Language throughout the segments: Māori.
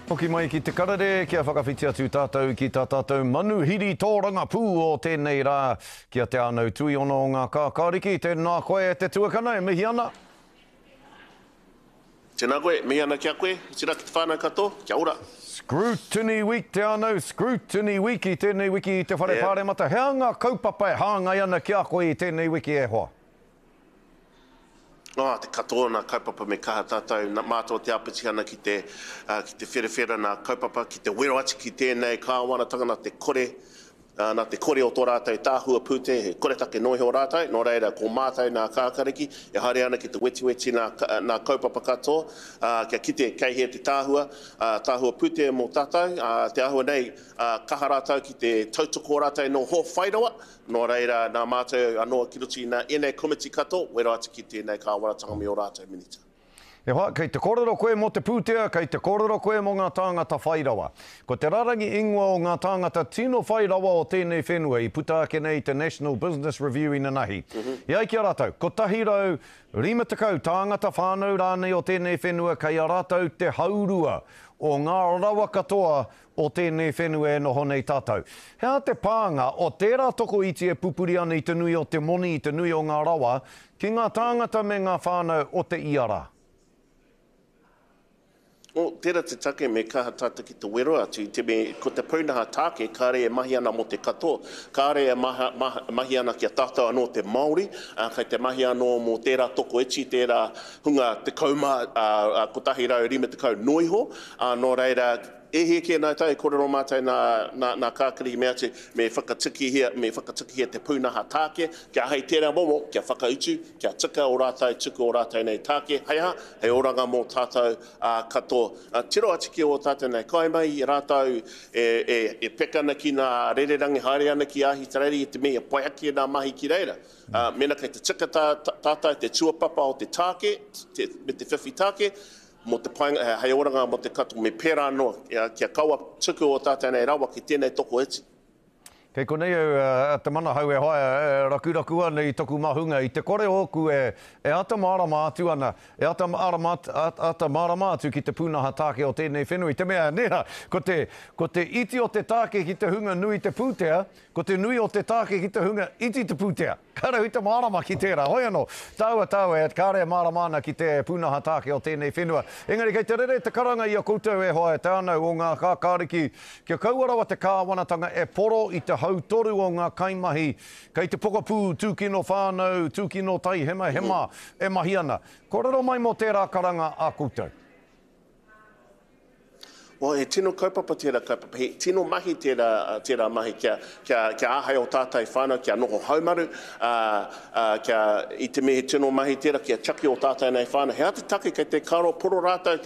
Hoki mai ki te karare, kia whakawhiti atu tātou ki tā tātou manuhiri tōranga pū o tēnei rā. Kia te anau tui ono o ngā kākāriki, tēnā koe te tuakana e mihi ana. Tēnā koe, mihi ana kia koe, tira ki te whānau katoa, kia ora. Scrutiny Week te anau, Scrutiny Week i tēnei wiki i te whare pāre mata. Hea ngā kaupapa e hāngai ana kia koe i tēnei wiki e hoa? Te katoa nā kaupapa me kaha tātou, nā mātua te apiti ana ki te wherewhera nā kaupapa, ki te wero ati ki tēnei kāwanatanga nā te kore o tō rātou tāhua pūte, he kore take noiho rātou, nō reira ko mātou nā kākariki, e haere ana ki te weti nā kaupapa katoa, kia kite kei te tāhua pūte mō tātou, te ahua nei kaha rātou ki te tautoko rātou no ho whairawa, nō reira nā mātou anoa ki ruti nā enei komiti katoa, wero ati ki tēnei kāwaratanga me o rātou minita. E hoa, kei te korero koe mo te pūtea, kei te korero koe mo ngā tāngata whairawa. Ko te rarangi ingoa o ngā tāngata tino whairawa o tēnei whenua i puta ake nei te National Business Review i Nanahi. Iai kia rātou, ko tahi rau 50 tāngata whānau rānei o tēnei whenua, kei a rātou te haurua o ngā rawa katoa o tēnei whenua e noho nei tātou. Hea te pānga o tērā toko iti e pupuri ana i te nui o te moni, i te nui o ngā rawa, ki ngā tāngata me ngā whānau o te iara. Tērā te take me kaha tata ki te wero atu, ko te pounaha tāke, kāre e mahi ana mo te katoa, kāre e mahi ana kia tātou anō te Māori, kai te mahi anō mo tērā toko eti, tērā hunga te kauma, ko tahi rau 50 noiho, nō reira, e heke nā tai korero mātai nā kākari me ate me whakatiki hea te pūnaha tāke, kia hei tērā momo, kia whakautu, kia tika o rātai, tuku o rātai nei tāke, hei hei oranga mō tātou katoa. Tiro ati ki o tātou nei kai mai, i rātou e pekana ki nā rererangi haere ana ki ahi tareri, i te mea poiaki nā mahi ki reira. Mena kei te tika tātou te tuapapa o te tāke, me te whiwhi tāke, mo te hei oranga mo te kato me pērā noa, kia kaua tuku o tātou nei rawa ki tēnei toko eti. Kei konei au te mana hau e haia raku ana i toku mahunga i te kore oku e ata marama atu ana, e ata marama atu ki te pūnaha tāke o tēnei whenui. Te mea nera, ko te iti o te tāke ki te hunga nui te pūtea, ko te nui o te tāke ki te hunga iti te pūtea. Karau te marama ki tērā. Hoi anō, tāua e kāre marama ana ki te pūnaha tāke o tēnei whenua. Engari, kei te rere te karanga i a koutou e hoa e tānau o ngā kākāriki, kia kauarawa te kāwanatanga e poro i te hautoru o ngā kaimahi, kei te pokapū, tūkino whānau, tūkino tai hema e mahi ana. Korero mai mo tērā karanga a koutou. E tino kaupapa tērā kaupapa, he tino mahi tērā mahi kia ahai o tātai whānau, kia noho haumaru, i te me he tino mahi tērā kia chaki o tātai nei whānau. Hea te take kei te karo poro rātou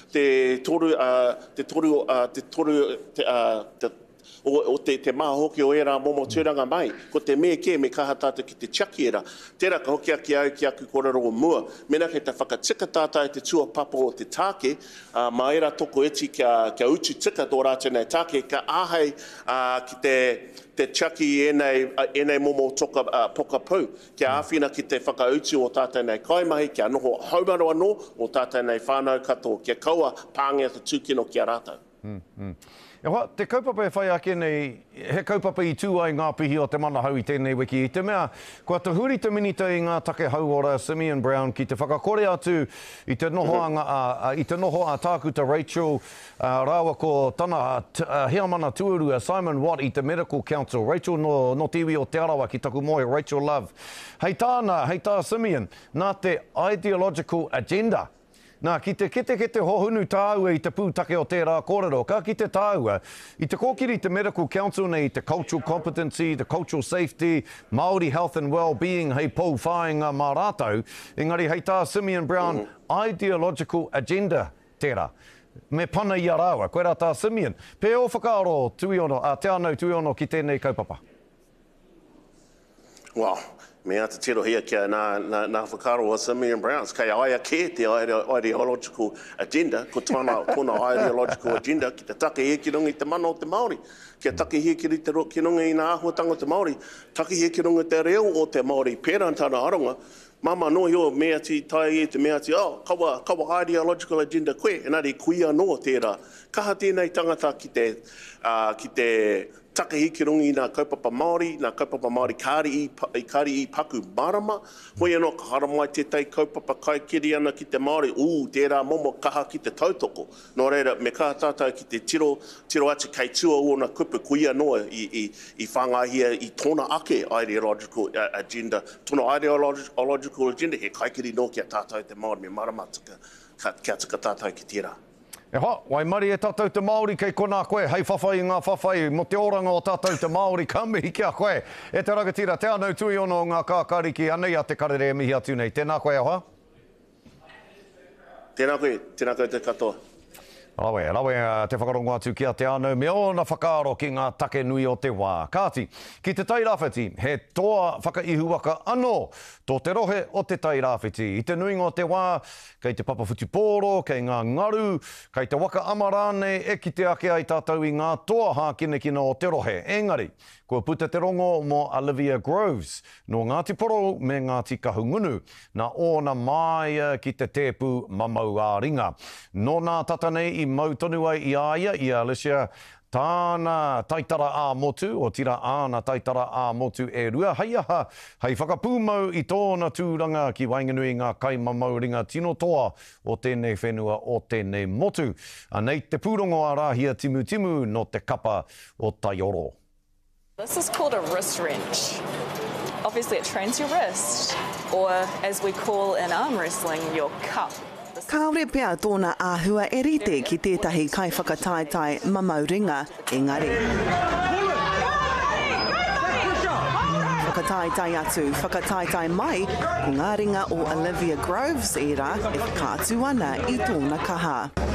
o te maha hoki o era momo tūranga mai, ko te mea ke me kaha tātou ki te chaki era. Tērā ka hoki aki au ki aku korero o mua. Mena kei te whakatika tātou te tua papa o te tāke, ma era toko eti kia utu tika tō rātou nei tāke, ka ahai ki te chaki enei momo poka pū. Kia āwhina ki te whakautu o tātou nei kaimahi, kia noho haumaro anō o tātou nei whānau katoa, kia kaua pāngia te tūkino kia rātou. E hoa, te kaupapa e whai ake nei, he kaupapa i tū ai ngā pihi o te mana hau i tēnei wiki. I te mea, kua te huri te minita i ngā take hauora Simeon Brown ki te whakakore atu i te noho a tākuta Rachel, rāua ko tana heamana tuarua Simon Watt i te Medical Council. Rachel no tiwi o te arawa ki taku moe, Rachel Love. Hei tā Simeon, nā te ideological agenda. Nā, ki te kete hohunu tāua i te pūtake o tērā kōrero, ka ki te tāua, i te kōkiri te Medical Council nei, te cultural competency, the cultural safety, Māori health and well-being, hei pou whāinga mā rātou, engari hei tā Simeon Brown, ideological agenda tērā. Me pana i a rāua, koe rā tā Simeon. Pē o whakaaro te anau tui ono ki tēnei kaupapa? Wow. Me ata tiro hea kia nā whakaro o Simeon Brown. Kei aia ke te ideological agenda, ko tōna ideological agenda ki te take he ki runga i te mana o te Māori. Kia take he ki runga i nā ahuatanga o te Māori. Take he ki runga te reo o te Māori. Pērā tāna aronga, Mama no yo mea ti tai e te mea ti, kawa ideological agenda koe, enari kuia no tērā. Kaha tēnei tangata ki te takahiki rungi nā kaupapa Māori, nā kaupapa Māori kāri i paku marama. Hoi anō ka haramai tētai kaupapa kai kiri ana ki te Māori, tērā momo kaha ki te tautoko. Nō reira, me kaha tātou ki te tiro ati kei tua o na kupu kuia noa i whangahia i tōna ake ideological agenda. Tōna ideological agenda he kai kiri no ki a tātou te Māori me marama kia tika tātou ki tērā. E wai mari e tātou te Māori kei kona koe, hei whawhai ngā whawhai, mo te oranga o tātou te Māori, ka mihi kia koe. E te rangatira, te anau tui ono ngā kākariki anei a te karere e mihi atu nei. Tēnā koe, ahoa? Tēnā koe te katoa. Rawe, te whakarongo atu ki a te anau, me ona whakaaro ki ngā take nui o te wā. Kāti, ki te tairāwhiti, he toa whakaihuaka anō tō te rohe o te tairāwhiti. I te nuinga o te wā, kei te papafuti pōro, kei ngā ngaru, kei te waka amarane e ki te ake ai tātou i ngā toa hākinekina o te rohe. Engari, kua puta te rongo mo Olivia Groves, no Ngāti Poro me Ngāti Kahungunu, na ona mai ki te tēpu mamau āringa. No nā tata nei i mautonu ai i aia, i Alicia, tāna taitara ā motu, o tira āna taitara ā motu e rua. Hei aha, hei whakapūmau i tōna tūranga ki Wainganui ngā kai mamau ringa tino toa o tēnei whenua o tēnei motu. Anei te pūrongo a rāhia timu no te kapa o Taioro. This is called a wrist wrench. Obviously it trains your wrist, or as we call in arm wrestling, your cup. Kaore pea tōna āhua e rite ki tētahi kai whakataetai mamau ringa, engari. Whakataetai atu, whakataetai mai, ko ngā ringa o Olivia Groves era e whakātu ana i tōna kaha.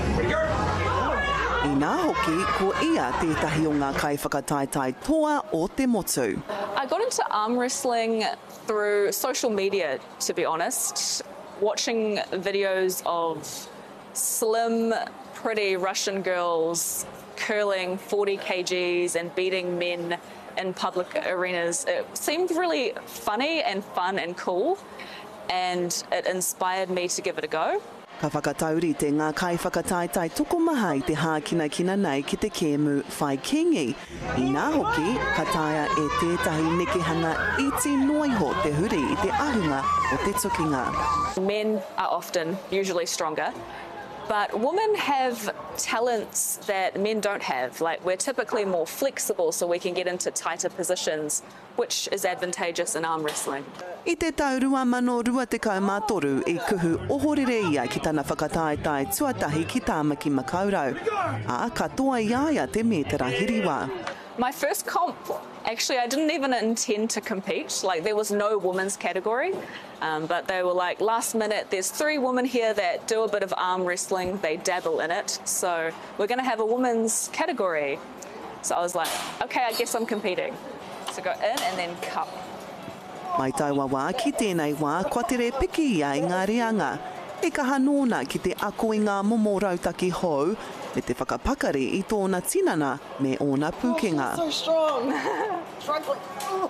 I nā hoki, ko ia tētahi o ngā kai whakataetai toa o te motu. I got into arm wrestling through social media, to be honest. Watching videos of slim, pretty Russian girls curling 40 kgs and beating men in public arenas. It seemed really funny and fun and cool, and it inspired me to give it a go. Ka whakatauri te ngā kai whakataetai toko maha i te hākina nei ki te kēmu Whaikingi. I nā hoki, ka taia e tētahi nekehanga iti noiho te huri i te ahunga o te tukinga. Men are often usually stronger, but women have talents that men don't have. Like, we're typically more flexible, so we can get into tighter positions, which is advantageous in arm wrestling. I te tau 2023 i kuhu ohorere ia ki tana whakataetai tuatahi ki tāmaki makaurau. A katoa iaia te metara hiriwa. My first comp, actually, I didn't even intend to compete. Like, there was no women's category, but they were like, last minute, there's 3 women here that do a bit of arm wrestling, they dabble in it, so we're going to have a women's category. So I was like, okay, I guess I'm competing. So go in and then cup. Mai taua wā ki tēnei wā, kua tere piki ia i ngā reanga. E ka hanona ki te ako i ngā momo rautaki hou, me te whakapakari i tōna tinana me ōna pūkenga. So strong. Struggling.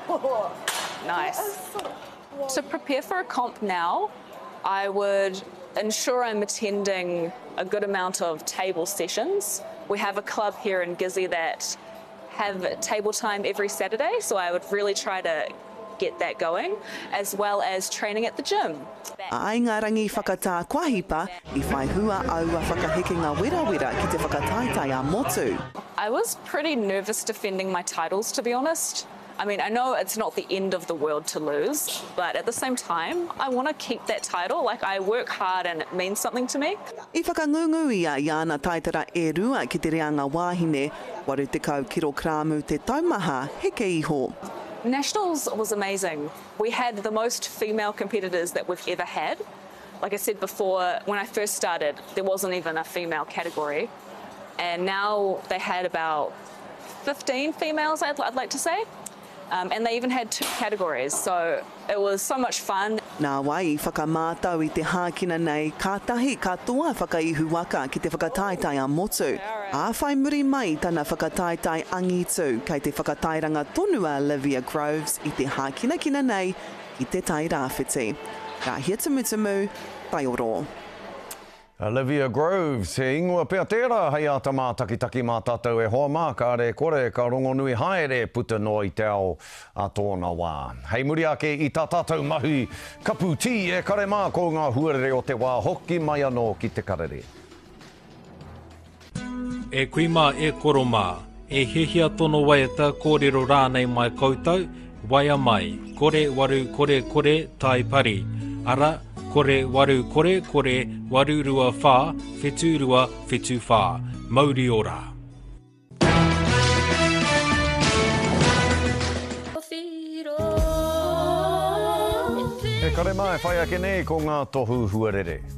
Nice. To prepare for a comp now, I would ensure I'm attending a good amount of table sessions. We have a club here in Gizzy that have table time every Saturday, so I would really try to get that going, as well as training at the gym. Ai ngā rangi whakatā kwahipa I whai hua aua whakahekenga wera ki te whakataetai a motu. I was pretty nervous defending my titles, to be honest. I mean, I know it's not the end of the world to lose, but at the same time, I want to keep that title. Like, I work hard and it means something to me. I whakangungu ia I ana taitara e rua ki te reanga wāhine, waru te kau kirokramu te taumaha heke iho. Nationals was amazing. We had the most female competitors that we've ever had. Like I said before, when I first started, there wasn't even a female category. And now they had about 15 females, I'd like to say. And they even had 2 categories, so it was so much fun. Nā wai I whakamātau I te hākina nei, kātahi katoa whakaihu waka ki te whakataetai a motu. A whai muri mai tana whakataetai angitu, kei te whakatairanga tonu a Olivia Groves I te hākina nei I te tai rāwhiti. Ka hia tumutumu, tai oro. Olivia Groves, he ingoa pia tērā hei ata mā takitaki mā tātou e hoa mā, ka re kore, ka rongo nui haere puta no i te ao a tōna wā. Hei muri ake i tā tātou mahi kapu tī e kare mā ko ngā huarere o te wā hoki mai anō ki te karere. E kui mā e koro mā, e hehia tono waiata kōrero rānei mai koutou, waia mai, kore waru kore tai pari, ara kore waru kore waru rua whā, whetu rua whetu whā, mauri ora. E kare mai, whai ake nei ko ngā tohu huarere.